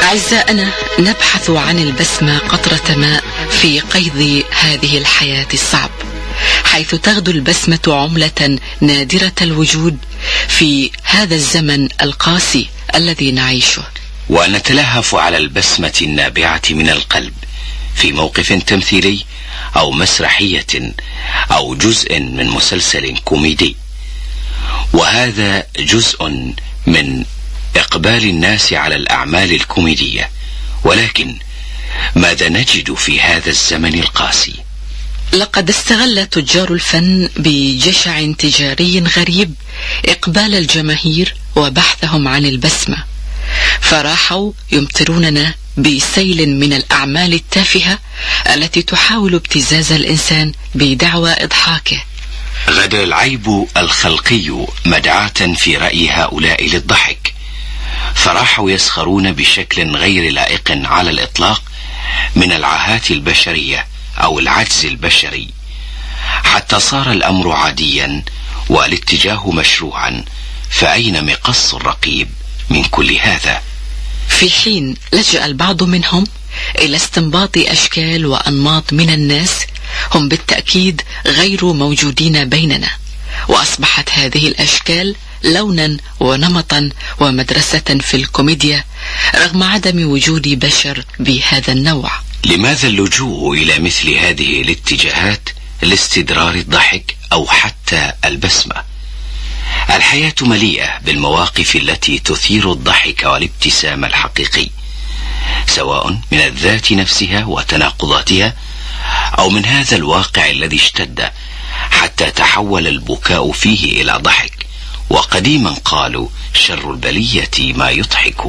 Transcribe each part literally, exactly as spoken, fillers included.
أعزائنا، نبحث عن البسمة قطرة ماء في قيض هذه الحياة الصعب، حيث تغدو البسمة عملة نادرة الوجود في هذا الزمن القاسي الذي نعيشه. ونتلهف على البسمة النابعة من القلب في موقف تمثيلي أو مسرحية أو جزء من مسلسل كوميدي، وهذا جزء من إقبال الناس على الأعمال الكوميدية. ولكن ماذا نجد في هذا الزمن القاسي؟ لقد استغل تجار الفن بجشع تجاري غريب إقبال الجماهير وبحثهم عن البسمة، فراحوا يمطروننا بسيل من الأعمال التافهة التي تحاول ابتزاز الإنسان بدعوى إضحاكه. غدا العيب الخلقي مدعاة في رأي هؤلاء للضحك، فراحوا يسخرون بشكل غير لائق على الإطلاق من العاهات البشرية أو العجز البشري، حتى صار الأمر عاديا والاتجاه مشروعا. فأين مقص الرقيب من كل هذا؟ في حين لجأ البعض منهم إلى استنباط أشكال وأنماط من الناس هم بالتأكيد غير موجودين بيننا، وأصبحت هذه الأشكال لونا ونمطا ومدرسة في الكوميديا رغم عدم وجود بشر بهذا النوع. لماذا اللجوء إلى مثل هذه الاتجاهات لاستدرار الضحك أو حتى البسمة؟ الحياة مليئة بالمواقف التي تثير الضحك والابتسام الحقيقي، سواء من الذات نفسها وتناقضاتها أو من هذا الواقع الذي اشتد حتى تحول البكاء فيه إلى ضحك. وقديما قالوا شر البلية ما يضحك.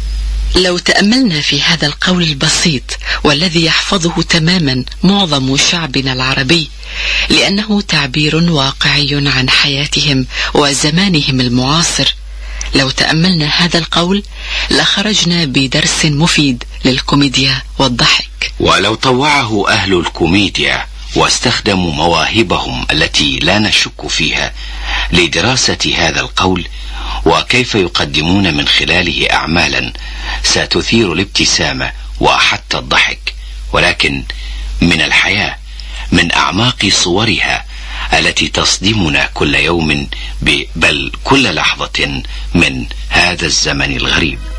لو تأملنا في هذا القول البسيط والذي يحفظه تماما معظم شعبنا العربي، لأنه تعبير واقعي عن حياتهم وزمانهم المعاصر، لو تأملنا هذا القول لخرجنا بدرس مفيد للكوميديا والضحك. ولو طوعه أهل الكوميديا واستخدموا مواهبهم التي لا نشك فيها لدراسة هذا القول وكيف يقدمون من خلاله أعمالا ستثير الابتسامة وحتى الضحك، ولكن من الحياة، من أعماق صورها التي تصدمنا كل يوم بل كل لحظة من هذا الزمن الغريب.